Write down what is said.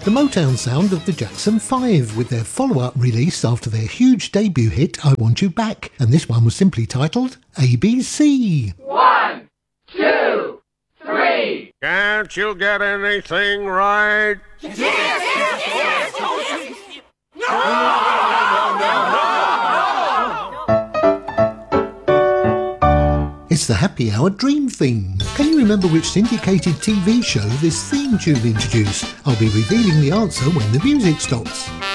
The Motown sound of the Jackson 5 with their follow-up release after their huge debut hit I Want You Back, and this one was simply titled ABC. 1, 2, 3. Can't you get anything right? It's the Happy Hour Dream Theme. Can you remember which syndicated TV show this theme tune introduced? I'll be revealing the answer when the music stops.